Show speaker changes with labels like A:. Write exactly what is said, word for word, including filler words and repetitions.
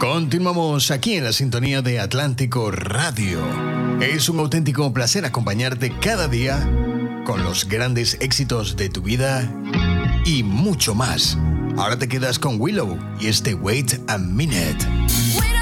A: Continuamos aquí en la sintonía de Atlántico Radio. Es un auténtico placer acompañarte cada día con los grandes éxitos de tu vida y mucho más. Ahora te quedas con Willow y este Wait a Minute.